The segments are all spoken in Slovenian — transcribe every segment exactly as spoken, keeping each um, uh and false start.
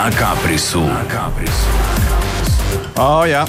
Na Caprisu. Na Caprisu. O, ja.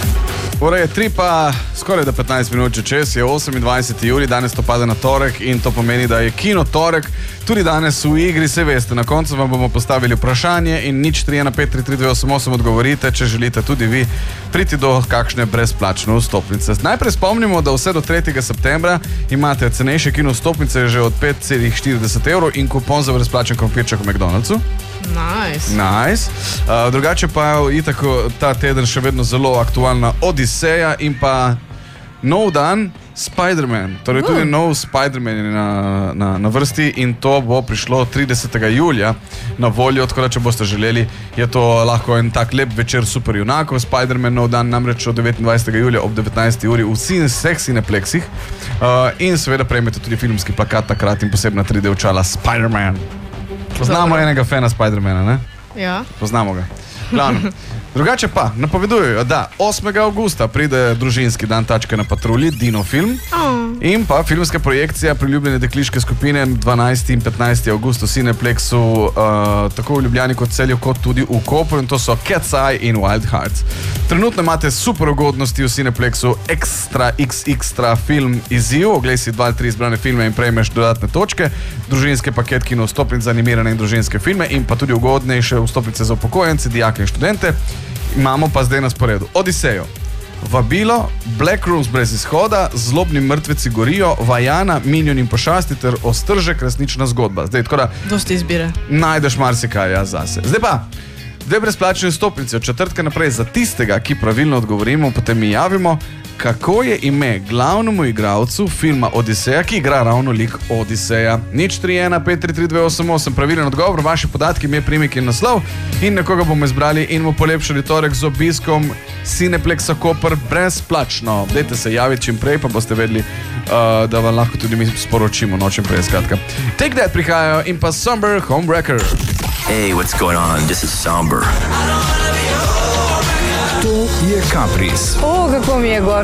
Ura je tri pa skoraj da petnajst minut čez, je osemindvajseti julij, danes to pada na torek in to pomeni, da je Kino torek tudi danes v igri, se veste. Na koncu vam bomo postavili vprašanje in nič tri ena pet tri tri dve osem osem odgovorite, če želite tudi vi priti do kakšne brezplačne vstopnice. Najprej spomnimo, da vse do tretjega septembra imate cenejše kino vstopnice že od pet celih štirideset evrov in kupon za brezplačen krompirček v McDonald'su. Nice. Nice. Uh, drugače pa je itako ta teden še vedno zelo aktualna Odiseja in pa nov dan Spider-Man. Torej tudi nov Spider-Man je na, na, na vrsti in to bo prišlo tridesetega julija na voljo, tako da če boste želeli, je to lahko en tak lep večer super junakov. Spider-Man nov dan namreč od devetindvajsetega julija ob devetnajsti uri v vseh Cineplexih uh, in seveda prejmete tudi filmski plakat takrat in posebna tri D očala Spider-Man. Poznamo Dobre. enega fana Spider-mana, ne? Ja. Poznamo ga. Glavno. Drugače pa, napovedujejo, da osmega avgusta pride družinski dan Tačke na patrulji, Dino film. Oh. In pa filmska projekcija priljubljene dekliške skupine dvanajsti in petnajsti avgust v Cineplexu, uh, tako v Ljubljani kot Celju, kot tudi v Kopru, in to so Cat's Eye in Wild Hearts. Trenutno imate super ugodnosti v Cineplexu, ekstra x ekstra film izziv, oglej si dva ali tri izbrane filme in prejmeš dodatne točke, družinske paket kino vstopnic za animirane in družinske filme in pa tudi ugodnejše vstopnice za upokojence, dijake in študente. Imamo pa zdaj na sporedu Odisejo, Vabilo, Black Rooms brez izhoda, Zlobni mrtveci gorijo, Vajana, Minion in pošasti ter Ostržek, resnična zgodba. Zdaj, tako da dosti izbire. Najdeš marsikaj jaz zase. Zdaj pa, dve brezplačne vstopnice od četrtka naprej za tistega, ki pravilno odgovorimo, potem mi javimo, kako je ime glavnemu igralcu filma Odiseja, ki igra ravno lik Odiseja. Nič tri ena pet tri tri dve osem osem, pravilen odgovor, vaši podatki, ime, priimek in naslov in nekoga bomo izbrali in mu polepšali torek z obiskom Cineplexa Koper brezplačno. Dajte se javiti čim prej, pa boste vedeli, uh, da vam lahko tudi mi sporočimo nočem prej, skratka. Take That prihajajo in pa Somber Homewrecker. Hey, what's going on? This is Somber. To je Capris. O, kako mi je gor.